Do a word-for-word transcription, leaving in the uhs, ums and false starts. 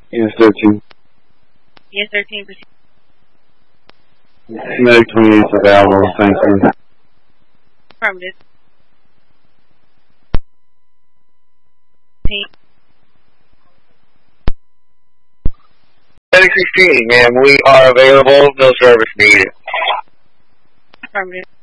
Yes, thirteen. Yes, thirteen percent. Medic twenty-eight is available. Thank you. Affirmative. Medic sixteen, ma'am, we are available. No service needed. Affirmative.